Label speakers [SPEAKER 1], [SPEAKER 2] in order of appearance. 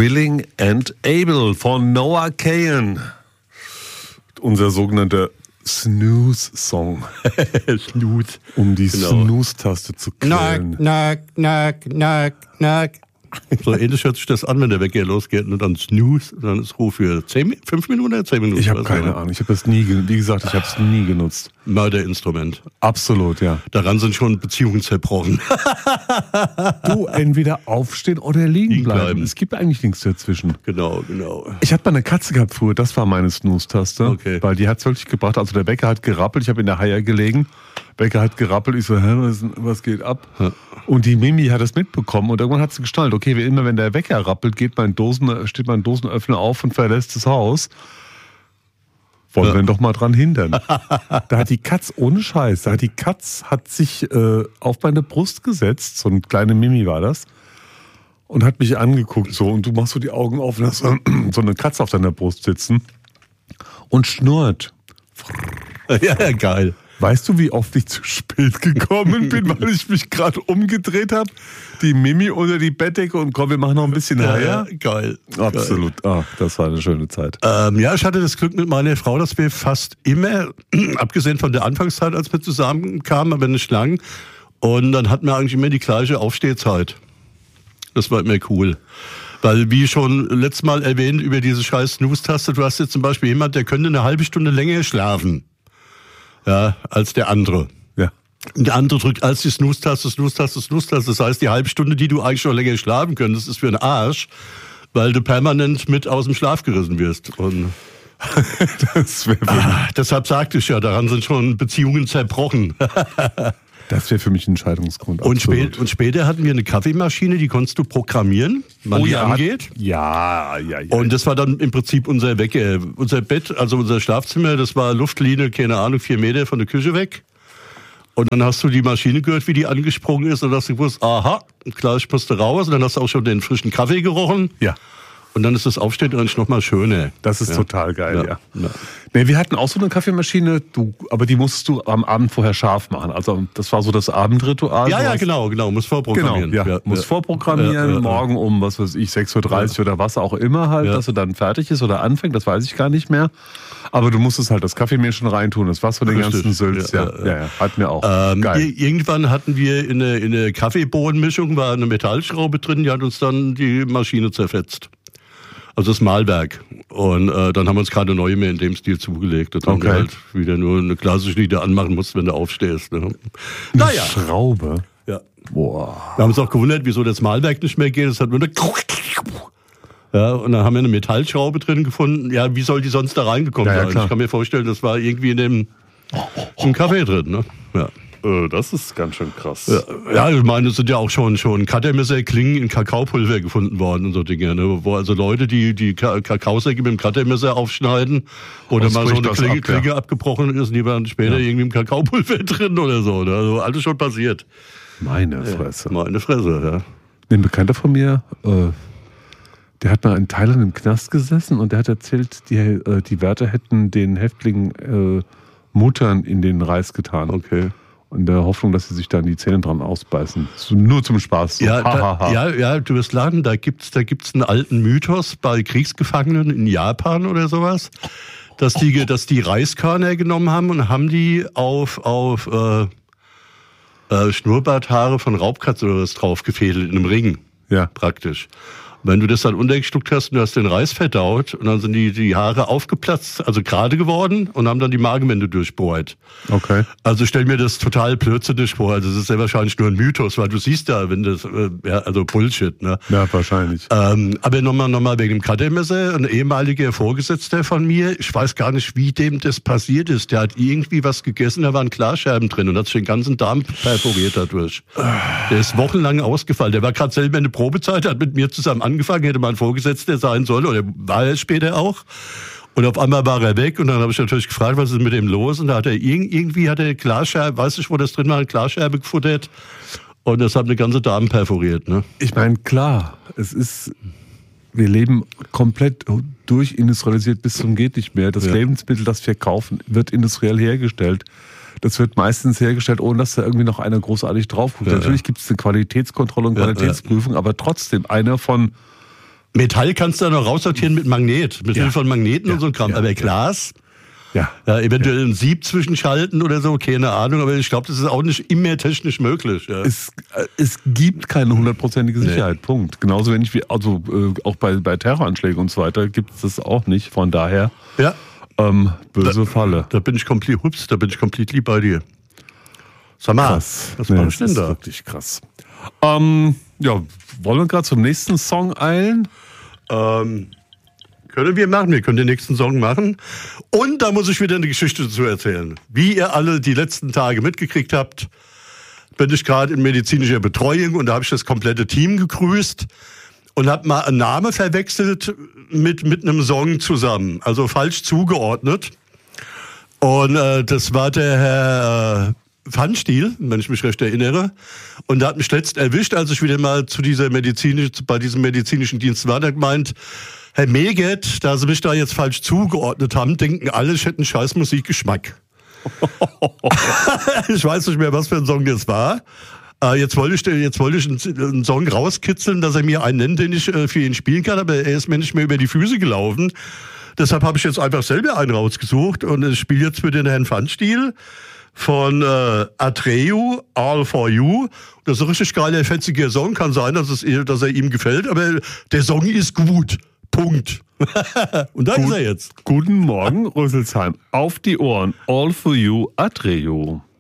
[SPEAKER 1] Willing and Able von Noah Kahan. Unser sogenannter Snooze-Song.
[SPEAKER 2] Snooze.
[SPEAKER 1] Um die Snooze-Taste zu quälen.
[SPEAKER 2] Knack. So ähnlich hört sich das an, wenn der Wecker losgeht und dann Snooze, dann ist Ruf für 5 Minuten oder 10 Minuten.
[SPEAKER 1] Ich habe keine Ahnung. Ich habe das nie, wie gesagt, ich habe es nie genutzt.
[SPEAKER 2] Mörderinstrument.
[SPEAKER 1] Absolut, ja.
[SPEAKER 2] Daran sind schon Beziehungen zerbrochen.
[SPEAKER 1] Du, entweder aufstehen oder liegen bleiben. Es gibt eigentlich nichts dazwischen.
[SPEAKER 2] Genau.
[SPEAKER 1] Ich hatte mal eine Katze gehabt früher, das war meine Snooze-Taste.
[SPEAKER 2] Okay.
[SPEAKER 1] Weil die hat es wirklich gebracht. Also der Wecker hat gerappelt, ich habe in der Haie gelegen. Wecker hat gerappelt, ich so, was geht ab? Ja. Und die Mimi hat das mitbekommen und irgendwann hat sie geschnallt, okay, wie immer, wenn der Wecker rappelt, steht mein Dosenöffner auf und verlässt das Haus. Wollen wir ihn doch mal dran hindern. Da hat die Katz, ohne Scheiß, hat sich auf meine Brust gesetzt, so eine kleine Mimi war das, und hat mich angeguckt so, und du machst so die Augen auf und hast so eine Katze auf deiner Brust sitzen und schnurrt.
[SPEAKER 2] Ja, geil.
[SPEAKER 1] Weißt du, wie oft ich zu spät gekommen bin, weil ich mich gerade umgedreht habe? Die Mimi unter die Bettdecke und komm, wir machen noch ein bisschen
[SPEAKER 2] ja, geil.
[SPEAKER 1] Absolut. Das war eine schöne Zeit.
[SPEAKER 2] Ja, ich hatte das Glück mit meiner Frau, dass wir fast immer, abgesehen von der Anfangszeit, als wir zusammenkamen, aber nicht lang, und dann hatten wir eigentlich immer die gleiche Aufstehzeit. Das war immer cool. Weil, wie schon letztes Mal erwähnt, über diese scheiß Snooze-Taste, du hast jetzt zum Beispiel jemand, der könnte eine halbe Stunde länger schlafen. Ja, als der andere.
[SPEAKER 1] Ja.
[SPEAKER 2] Der andere drückt als die Snooze-Taste. Das heißt, die halbe Stunde, die du eigentlich schon länger schlafen könntest, ist für den Arsch, weil du permanent mit aus dem Schlaf gerissen wirst. Und deshalb sagte ich ja, daran sind schon Beziehungen zerbrochen.
[SPEAKER 1] Das wäre für mich ein Entscheidungsgrund.
[SPEAKER 2] Und später hatten wir eine Kaffeemaschine, die konntest du programmieren, wann die angeht.
[SPEAKER 1] Ja.
[SPEAKER 2] Und das war dann im Prinzip unser Wecker. Unser Bett, also unser Schlafzimmer, das war Luftlinie, keine Ahnung, 4 Meter von der Küche weg. Und dann hast du die Maschine gehört, wie die angesprungen ist, und hast du gewusst, aha, klar, ich musste raus. Und dann hast du auch schon den frischen Kaffee gerochen.
[SPEAKER 1] Ja.
[SPEAKER 2] Und dann ist das Aufstehen eigentlich noch mal schöner.
[SPEAKER 1] Das ist total geil, ja. Nee, wir hatten auch so eine Kaffeemaschine, aber die musstest du am Abend vorher scharf machen. Also das war so das Abendritual.
[SPEAKER 2] Ja, genau. Muss vorprogrammieren.
[SPEAKER 1] Genau, muss vorprogrammieren, morgen um, was weiß ich, 6.30 Uhr oder was auch immer halt, dass er dann fertig ist oder anfängt, das weiß ich gar nicht mehr. Aber du musstest halt das Kaffeemehl schon reintun, das Wasser, den ganzen Sülz. Ja, hatten wir auch. Geil.
[SPEAKER 2] Irgendwann hatten wir in der Kaffeebohnenmischung war eine Metallschraube drin, die hat uns dann die Maschine zerfetzt. Also das Mahlwerk. Und dann haben wir uns gerade neue mehr in dem Stil zugelegt. Und dann halt wieder nur eine klassische, die du anmachen musst, wenn du aufstehst. Ne?
[SPEAKER 1] Naja. Schraube?
[SPEAKER 2] Ja.
[SPEAKER 1] Boah.
[SPEAKER 2] Wir haben uns auch gewundert, wieso das Mahlwerk nicht mehr geht. Es hat nur eine... Ja, und dann haben wir eine Metallschraube drin gefunden. Ja, wie soll die sonst da reingekommen sein? Klar. Ich kann mir vorstellen, das war irgendwie in dem Kaffee drin. Ne? Ja.
[SPEAKER 1] Das ist ganz schön krass.
[SPEAKER 2] Ja, ich meine, es sind ja auch schon Cuttermesser, Klingen in Kakaopulver gefunden worden und so Dinge, ne? Wo also Leute, die Kakaosäcke mit dem Cuttermesser aufschneiden oder mal so eine Klinge abgebrochen ist, und die waren später irgendwie im Kakaopulver drin oder so. Ne? Also alles schon passiert.
[SPEAKER 1] Meine Fresse.
[SPEAKER 2] Meine Fresse, ja.
[SPEAKER 1] Ein Bekannter von mir, der hat mal in Thailand im Knast gesessen und der hat erzählt, die Wärter hätten den Häftlingen Muttern in den Reis getan.
[SPEAKER 2] Okay.
[SPEAKER 1] In der Hoffnung, dass sie sich dann die Zähne dran ausbeißen. So, nur zum Spaß. So.
[SPEAKER 2] Ja, du wirst lachen, da gibt's einen alten Mythos bei Kriegsgefangenen in Japan oder sowas, dass die Reiskörner genommen haben und haben die auf Schnurrbarthaare von Raubkatzen oder was draufgefädelt in einem Ring.
[SPEAKER 1] Ja.
[SPEAKER 2] Praktisch. Wenn du das dann untergeschluckt hast und du hast den Reis verdaut und dann sind die Haare aufgeplatzt, also gerade geworden und haben dann die Magenwände durchbohrt.
[SPEAKER 1] Okay.
[SPEAKER 2] Also stell mir das total blödsinnig vor. Also das ist sehr wahrscheinlich nur ein Mythos, weil du siehst da, wenn das, also Bullshit, ne?
[SPEAKER 1] Ja, wahrscheinlich.
[SPEAKER 2] Aber nochmal wegen dem Cuttermesser, ein ehemaliger Vorgesetzter von mir, ich weiß gar nicht, wie dem das passiert ist. Der hat irgendwie was gegessen, da waren Klarscherben drin und hat sich den ganzen Darm perforiert dadurch. Der ist wochenlang ausgefallen. Der war gerade selber in der Probezeit, hat mit mir zusammen angefangen, hätte mal ein Vorgesetzter sein sollen, oder war er später auch. Und auf einmal war er weg und dann habe ich natürlich gefragt, was ist mit dem los? Und da hat er irgendwie Glasscherbe, weiß ich, wo das drin war, eine Glasscherbe gefuttert und das hat eine ganze Darm perforiert. Ne?
[SPEAKER 1] Ich meine, klar, wir leben komplett durchindustrialisiert bis zum geht nicht mehr. Das Lebensmittel, das wir kaufen, wird industriell hergestellt. Das wird meistens hergestellt, ohne dass da irgendwie noch einer großartig drauf guckt. Natürlich gibt es eine Qualitätskontrolle und Qualitätsprüfung, aber trotzdem einer von
[SPEAKER 2] Metall kannst du dann noch raussortieren mit Magnet, mit Hilfe von Magneten und so ein Kram. Aber Glas, eventuell ein Sieb zwischenschalten oder so, keine Ahnung. Aber ich glaube, das ist auch nicht immer technisch möglich. Ja.
[SPEAKER 1] Es gibt keine 100%ige Sicherheit, Punkt. Genauso wenig wie, also auch bei Terroranschlägen und so weiter gibt es das auch nicht. Von daher, böse Falle.
[SPEAKER 2] Da bin ich komplett lieb bei dir. Sag mal,
[SPEAKER 1] krass.
[SPEAKER 2] Was machst du denn da?
[SPEAKER 1] Das ist wirklich krass. Wollen wir gerade zum nächsten Song eilen?
[SPEAKER 2] Können wir machen. Wir können den nächsten Song machen. Und da muss ich wieder eine Geschichte dazu erzählen. Wie ihr alle die letzten Tage mitgekriegt habt, bin ich gerade in medizinischer Betreuung und da habe ich das komplette Team gegrüßt und habe mal einen Namen verwechselt mit einem Song zusammen. Also falsch zugeordnet. Und das war der Herr Pfannstiel, wenn ich mich recht erinnere. Und der hat mich letzt erwischt, als ich wieder mal bei diesem medizinischen Dienst war. Der gemeint, Herr Meget, da Sie mich da jetzt falsch zugeordnet haben, denken alle, ich hätte einen scheiß Musikgeschmack. Ich weiß nicht mehr, was für ein Song das war. Jetzt wollte ich einen Song rauskitzeln, dass er mir einen nennt, den ich für ihn spielen kann, aber er ist mir nicht mehr über die Füße gelaufen. Deshalb habe ich jetzt einfach selber einen rausgesucht und ich spiele jetzt für den Herrn Pfannstiel von Atreu, All For You. Das ist ein richtig geiler, fetziger Song. Kann sein, dass er ihm gefällt, aber der Song ist gut. Punkt. Und da ist er jetzt.
[SPEAKER 1] Guten Morgen, Rüsselsheim. Auf die Ohren. All For You, Atreu.